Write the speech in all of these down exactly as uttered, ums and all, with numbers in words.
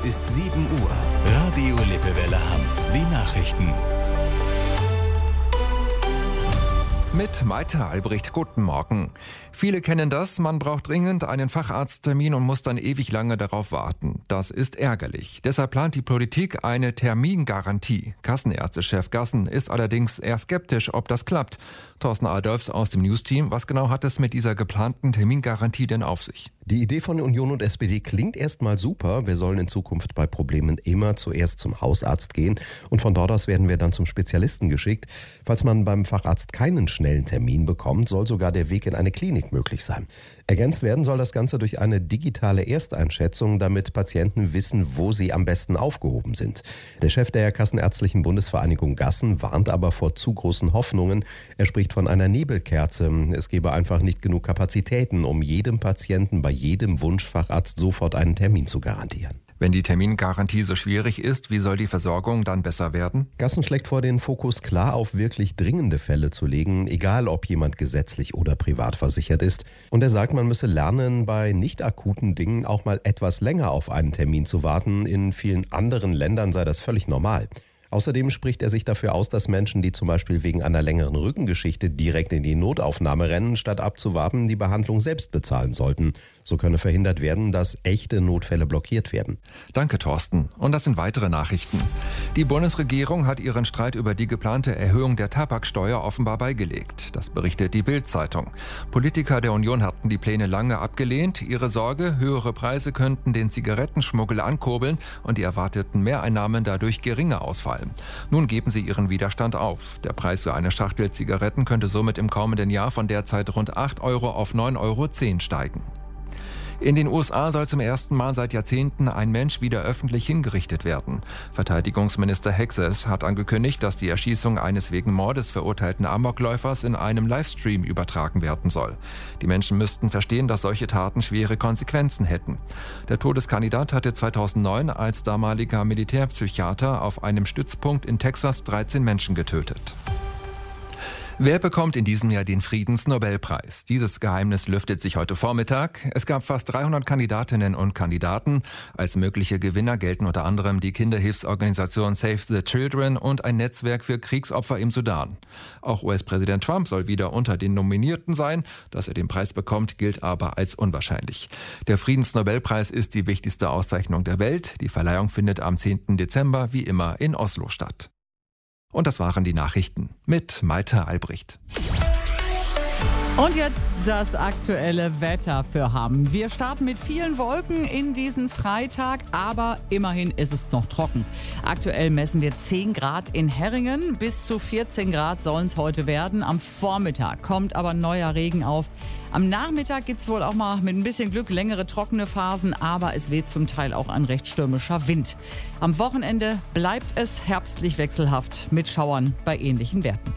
ist sieben Uhr. Radio Lippewelle Hamm. Die Nachrichten. Mit Maite Albrecht, guten Morgen. Viele kennen das, man braucht dringend einen Facharzttermin und muss dann ewig lange darauf warten. Das ist ärgerlich. Deshalb plant die Politik eine Termingarantie. Kassenärztechef Gassen ist allerdings eher skeptisch, ob das klappt. Thorsten Adolfs aus dem News-Team. Was genau hat es mit dieser geplanten Termingarantie denn auf sich? Die Idee von Union und S P D klingt erstmal super. Wir sollen in Zukunft bei Problemen immer zuerst zum Hausarzt gehen und von dort aus werden wir dann zum Spezialisten geschickt. Falls man beim Facharzt keinen schnellen Termin bekommt, soll sogar der Weg in eine Klinik möglich sein. Ergänzt werden soll das Ganze durch eine digitale Ersteinschätzung, damit Patienten wissen, wo sie am besten aufgehoben sind. Der Chef der Kassenärztlichen Bundesvereinigung Gassen warnt aber vor zu großen Hoffnungen. Er spricht von einer Nebelkerze. Es gebe einfach nicht genug Kapazitäten, um jedem Patienten bei jedem Wunschfacharzt sofort einen Termin zu garantieren. Wenn die Termingarantie so schwierig ist, wie soll die Versorgung dann besser werden? Gassen schlägt vor, den Fokus klar auf wirklich dringende Fälle zu legen, egal ob jemand gesetzlich oder privat versichert ist. Und er sagt, man müsse lernen, bei nicht akuten Dingen auch mal etwas länger auf einen Termin zu warten. In vielen anderen Ländern sei das völlig normal. Außerdem spricht er sich dafür aus, dass Menschen, die zum Beispiel wegen einer längeren Rückengeschichte direkt in die Notaufnahme rennen, statt abzuwarten, die Behandlung selbst bezahlen sollten. So könne verhindert werden, dass echte Notfälle blockiert werden. Danke, Thorsten. Und das sind weitere Nachrichten. Die Bundesregierung hat ihren Streit über die geplante Erhöhung der Tabaksteuer offenbar beigelegt. Das berichtet die Bild-Zeitung. Politiker der Union hatten die Pläne lange abgelehnt. Ihre Sorge, höhere Preise könnten den Zigarettenschmuggel ankurbeln und die erwarteten Mehreinnahmen dadurch geringer ausfallen. Nun geben sie ihren Widerstand auf. Der Preis für eine Schachtel Zigaretten könnte somit im kommenden Jahr von derzeit rund acht Euro auf neun Euro zehn steigen. In den U S A soll zum ersten Mal seit Jahrzehnten ein Mensch wieder öffentlich hingerichtet werden. Verteidigungsminister Hexes hat angekündigt, dass die Erschießung eines wegen Mordes verurteilten Amokläufers in einem Livestream übertragen werden soll. Die Menschen müssten verstehen, dass solche Taten schwere Konsequenzen hätten. Der Todeskandidat hatte zweitausendneun als damaliger Militärpsychiater auf einem Stützpunkt in Texas dreizehn Menschen getötet. Wer bekommt in diesem Jahr den Friedensnobelpreis? Dieses Geheimnis lüftet sich heute Vormittag. Es gab fast dreihundert Kandidatinnen und Kandidaten. Als mögliche Gewinner gelten unter anderem die Kinderhilfsorganisation Save the Children und ein Netzwerk für Kriegsopfer im Sudan. Auch U S-Präsident Trump soll wieder unter den Nominierten sein. Dass er den Preis bekommt, gilt aber als unwahrscheinlich. Der Friedensnobelpreis ist die wichtigste Auszeichnung der Welt. Die Verleihung findet am zehnten Dezember wie immer in Oslo statt. Und das waren die Nachrichten mit Maite Albrecht. Und jetzt das aktuelle Wetter für Hamm. Wir starten mit vielen Wolken in diesen Freitag, aber immerhin ist es noch trocken. Aktuell messen wir zehn Grad in Herringen, bis zu vierzehn Grad sollen es heute werden. Am Vormittag kommt aber neuer Regen auf. Am Nachmittag gibt es wohl auch mal mit ein bisschen Glück längere trockene Phasen, aber es weht zum Teil auch ein recht stürmischer Wind. Am Wochenende bleibt es herbstlich wechselhaft mit Schauern bei ähnlichen Werten.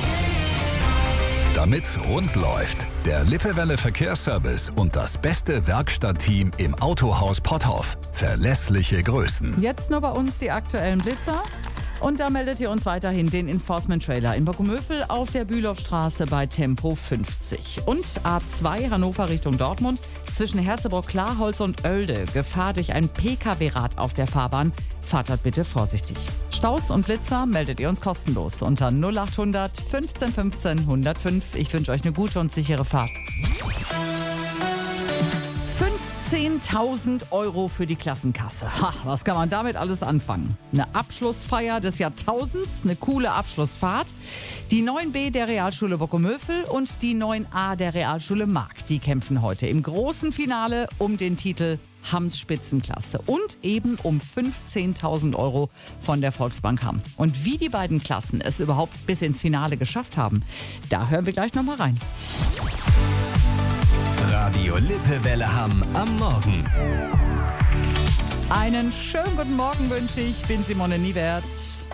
Damit's rund läuft, der Lippewelle Verkehrsservice und das beste Werkstattteam im Autohaus Potthoff. Verlässliche Größen. Jetzt nur bei uns die aktuellen Blitzer. Und da meldet ihr uns weiterhin den Enforcement-Trailer in Bockumövel auf der Bühlowstraße bei Tempo fünfzig. Und A zwei Hannover Richtung Dortmund zwischen Herzebrock, Klarholz und Oelde. Gefahr durch ein P K W-Rad auf der Fahrbahn. Fahrt dort bitte vorsichtig. Staus und Blitzer meldet ihr uns kostenlos unter null achthundert fünfzehn fünfzehn hundertfünf. Ich wünsche euch eine gute und sichere Fahrt. zehntausend Euro für die Klassenkasse. Ha, was kann man damit alles anfangen? Eine Abschlussfeier des Jahrtausends, eine coole Abschlussfahrt. Die neun B der Realschule Bockumövel und die neun A der Realschule Mark, die kämpfen heute im großen Finale um den Titel Hamms Spitzenklasse und eben um fünfzehntausend Euro von der Volksbank Hamm. Und wie die beiden Klassen es überhaupt bis ins Finale geschafft haben, da hören wir gleich nochmal rein. Radio Lippewelle Hamm am Morgen. Einen schönen guten Morgen wünsche ich. Ich bin Simone Niewert.